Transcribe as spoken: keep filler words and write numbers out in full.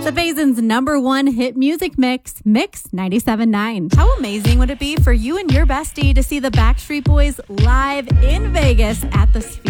The Faison's number one hit music mix, Mix ninety-seven point nine. How amazing would it be for you and your bestie to see the Backstreet Boys live in Vegas at the Sphere?